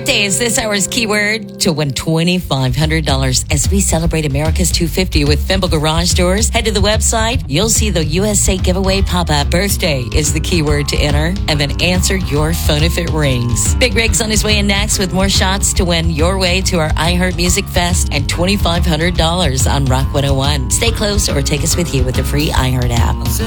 Birthday is this hour's keyword to win $2,500 as we celebrate America's 250 with Fimble Garage Doors. Head to the website. You'll see the USA giveaway pop-up. Birthday is the keyword to enter, and then answer your phone if it rings. Big Rig's on his way in next with more shots to win your way to our iHeart Music Fest and $2,500 on Rock 101. Stay close or take us with you with the free iHeart app.